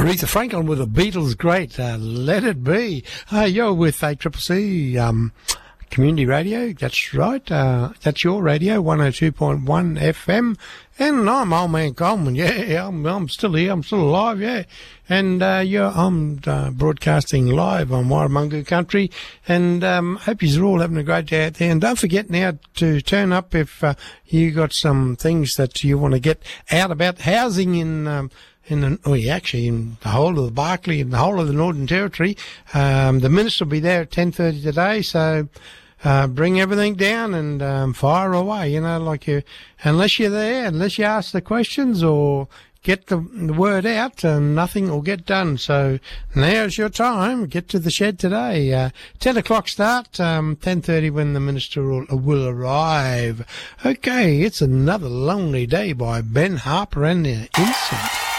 Aretha Franklin with the Beatles, great. Let It Be. You're with ACCC Community Radio. That's right. That's your radio, 102.1 FM. And I'm Old Man Coleman. Yeah, I'm still here. I'm still alive. Yeah. And I'm broadcasting live on Warramunga Country. And hope you're all having a great day out there. And don't forget now to turn up if you got some things that you want to get out about housing in the whole of the Barkly and the whole of the Northern Territory. The Minister will be there at 10:30 today, so bring everything down and fire away, unless you're there, unless you ask the questions or get the word out, nothing will get done. So now's your time. Get to the shed today. 10 o'clock start, 10:30 when the Minister will arrive. Okay, it's Another Lonely Day by Ben Harper and the Insect.